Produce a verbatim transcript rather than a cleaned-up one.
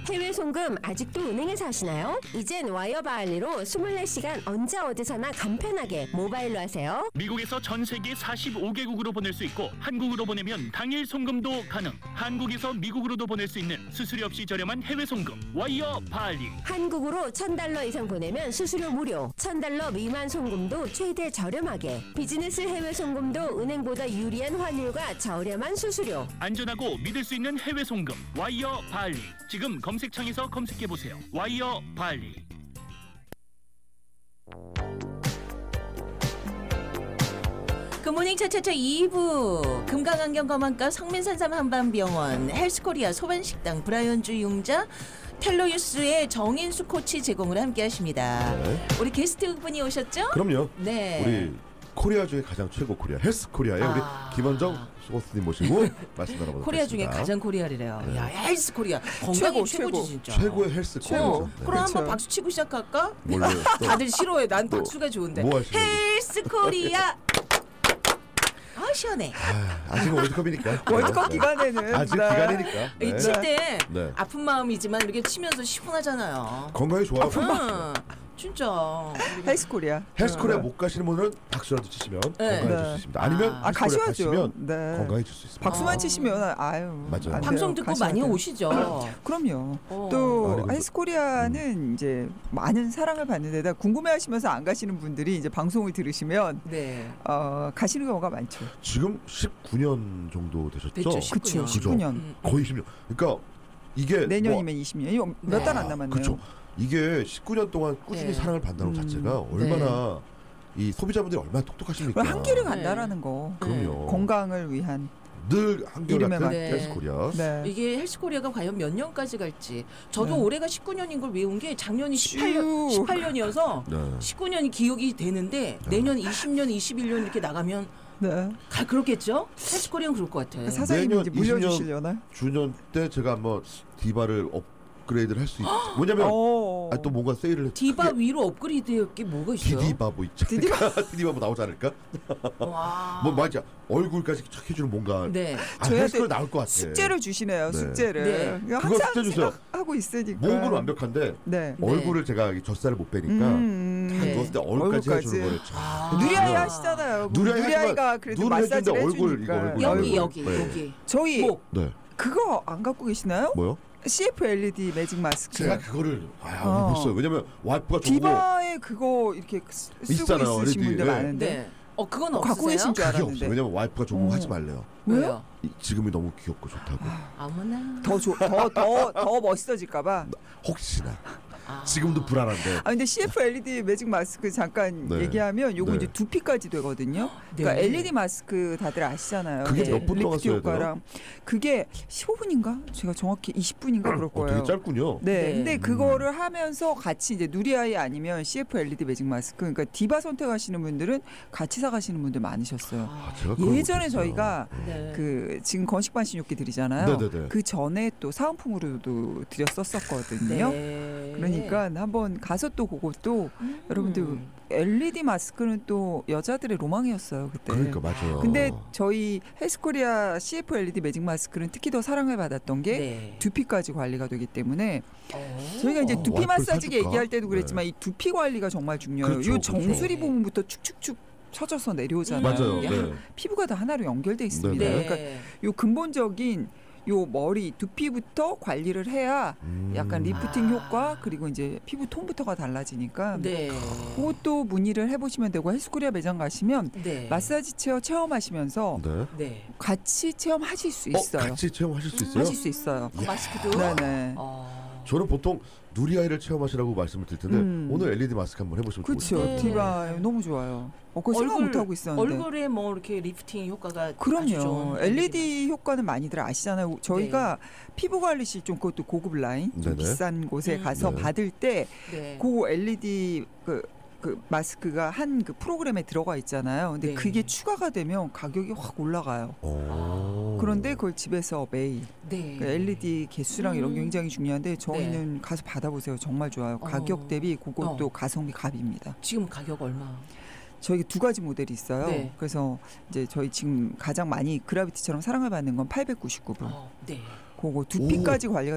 해외 송금 아직도 은행에서 하시나요? 이젠 와이어 바할리로 이십사 시간 언제 어디서나 간편하게 모바일로 하세요. 미국에서 전 세계 사십오 개국으로 보낼 수 있고 한국으로 보내면 당일 송금도 가능. 한국에서 미국으로도 보낼 수 있는 수수료 없이 저렴한 해외 송금 와이어 바할리. 한국으로 천 달러 이상 보내면 수수료 무료. 천 달러 미만 송금도 최대 저렴하게. 비즈니스 해외 송금도 은행보다 유리한 환율과 저렴한 수수료. 안전하고 믿을 수 있는 해외 송금 와이어 바할리. 지금 검색창에서 검색해보세요. 와이어 바할리. 굿모닝 차차차 이 부 금강안경 검안과 성민산삼 한방병원 헬스코리아 소반식당 브라이언주 용자 텔로유스의 정인수 코치 제공을 함께 하십니다. 네. 우리 게스트 분이 오셨죠? 그럼요. 네. 우리 코리아 중에 가장 최고 코리아 헬스 코리아의 아. 우리 김원정 소호스님 모시고 말씀 나눠보도록 코리아 중에 하겠습니다. 가장 코리아래요. 네. 야 헬스 코리아 건강이 최고, 최고지 최고. 진짜. 최고의 헬스 최고. 코리아. 그럼 그렇죠. 한번 박수 치고 시작할까? 뭘로 또 다들 싫어해. 난 또 박수가 좋은데. 뭐 하시려고? 헬스 코리아. 아 시원해. 아, 아직은 월드컵이니까. 월드컵 네. 기간에는 아직 네. 기간이니까. 네. 칠 때 네. 아픈 마음이지만 이렇게 치면서 시원하잖아요. 건강이 좋아요. 응, 진짜. 헬스코리아. 헬스 코리아 못 가시는 분은 박수라도 치시면 네. 건강해질 네. 수 있습니다. 아니면 아, 아 헬스 코리아 가셔야죠. 가시면 네. 건강해질 수 있습니다. 박수만 아. 치시면 아유. 맞아요. 안 방송 돼요. 듣고 가셔야 많이 돼요. 오시죠. 그럼요. 어. 또 아니, 근데- 헬스코리아는 이제 많은 사랑을 받는 데다 궁금해하시면서 안 가시는 분들이 이제 방송을 들으시면 네. 어, 가시는 경우가 많죠. 지금 십구 년 정도 되셨죠? 됐죠. 십구 년. 그쵸, 십구 년. 음. 거의 십 년. 그러니까 이게 내년이면 이십 년이 몇 달 안 뭐, 남았네요. 그렇죠. 이게 십구 년 동안 꾸준히 네. 사랑을 받는다는 것 음. 자체가 얼마나 이 소비자분들이 얼마나 똑똑하십니까? 그럼 한길을 간다라는 거. 그럼요. 건강을 위한. 늘 한결 이름에 같은 맞게. 헬스 코리아. 네. 이게 헬스코리아가 과연 몇 년까지 갈지. 저도 네. 올해가 십구 년인 걸 외운 게 작년이 십팔 년, 쭉. 십팔 년이어서 네. 십구 년이 기억이 되는데 내년 이십 년, 이십일 년 이렇게 나가면 네. 가 그렇겠죠? 헬스코리아는 그럴 것 같아. 사장님이 내년 이제 이십 년 물려주시려나? 주년 때 제가 한번 디바를 업그레이드를 할 수 있죠. 왜냐면 어. 아, 또 뭔가 세일을 했- 디바 크게 위로 업그레이드할 게 뭐가 있어요? 디디바보 있지 않을까? 디디바보 나오지 않을까? 와. 뭐 맞아. 얼굴까지 척 해주는 뭔가 네. 아, 저희한테 헬스코리아 나올 것 같아. 숙제를 주시네요. 네. 숙제를. 네. 이거 그거 항상 숙제 주세요. 생각하고 있으니까. 몸은 완벽한데 네. 네. 얼굴을 제가 이 젖살을 못 빼니까 음, 다 네. 누웠을 때 얼굴까지, 얼굴까지. 해주는 거를 참. 아. 누리아이 하시잖아요. 누리아이 누리아이가 하지만 그래도 눈을 마사지를 해주는데 얼굴, 해주니까. 이거 얼굴. 여기 얼굴. 여기 네. 여기. 저희 목. 네. 그거 안 갖고 계시나요? 뭐요? 씨에프 엘이디 매직 마스크. 제가 그거를 아, 어. 못 써요. 왜냐면 와이프가 저보고 디바에 그거 이렇게 쓰- 쓰고 있잖아요, 있으신 엘이디. 분들 네. 많은데 네. 어 그건 갖고 없으세요? 계신 줄 그게 알았는데. 없어요. 왜냐면 와이프가 저보고 어. 하지 말래요. 왜요? 이, 지금이 너무 귀엽고 좋다고. 아무나. 더더더 더 멋있어질까봐. 혹시나 아. 지금도 불안한데. 아 근데 씨에프 엘이디 매직 마스크 잠깐 네. 얘기하면 요거 네. 이제 두피까지 되거든요. 네. 그러니까 엘이디 마스크 다들 아시잖아요. 그게 네. 몇 분 동안 리프트 써야 돼요? 효과랑. 그게 십오 분인가? 제가 정확히 이십 분인가 그럴 어, 거예요. 되게 짧군요. 네, 네. 근데 음. 그거를 하면서 같이 이제 누리아이 아니면 씨에프 엘이디 매직 마스크, 그러니까 디바 선택하시는 분들은 같이 사가시는 분들 많으셨어요. 아, 제가 그걸 예전에 못했어요. 저희가 네. 그 지금 건식반신욕기 드리잖아요. 네네네. 그 전에 또 사은품으로도 드렸었었거든요. 네. 그러니까 한번 가서 또 그것도 음. 여러분들 엘이디 마스크는 또 여자들의 로망이었어요 그때. 그러니까 맞아요. 근데 저희 헬스코리아 씨에프 엘이디 매직 마스크는 특히 더 사랑을 받았던 게 네. 두피까지 관리가 되기 때문에 어. 저희가 이제 어, 두피 와이프를 마사지 사줄까? 얘기할 때도 그랬지만 네. 이 두피 관리가 정말 중요해요. 그렇죠, 요 그렇죠. 정수리 네. 부분부터 축축축 쳐져서 내려오잖아요. 맞아요. 이게 네. 피부가 다 하나로 연결돼 있습니다. 네. 그러니까 요 근본적인 요 머리 두피부터 관리를 해야 음. 약간 리프팅 아. 효과 그리고 이제 피부 톤부터가 달라지니까 네. 그것도 문의를 해보시면 되고 헬스코리아 매장 가시면 네. 마사지 체어 체험하시면서 네. 네. 같이 체험하실 수 있어요. 어, 같이 체험하실 수 있어요? 하실 수 있어요. 어, 마스크도. 네네. 어. 저는 보통 누리아이를 체험하시라고 말씀을 드릴 텐데 음. 오늘 엘이디 마스크 한번 해보시면 그렇죠. 좋을 것 네. 같아요. 디바 너무 좋아요. 어, 그거 생각 못 하고 있었는데. 얼굴에 뭐 이렇게 리프팅 효과가 아주 그럼요. 좋은 엘이디 효과는 많이들 아시잖아요. 저희가 피부 관리실 좀 그것도 고급 라인, 좀 네네. 비싼 곳에 음. 가서 네. 받을 때 네. 그 엘이디 그, 그 마스크가 한 그 프로그램에 들어가 있잖아요. 근데 네. 그게 추가가 되면 가격이 확 올라가요. 오. 그런데 그걸 집에서 매일 네. 그 엘이디 개수랑 이런 게 음. 굉장히 중요한데 저희는 가서 받아보세요. 정말 좋아요. 어. 가격 대비 그것도 어. 가성비 갑입니다. 지금 가격 얼마? 저희 두 가지 모델이 있어요. 네. 그래서 이제 저희 지금 가장 많이 그라비티처럼 사랑을 받는 건 팔백구십구 불. 어, 네. 그거 두피까지 관리가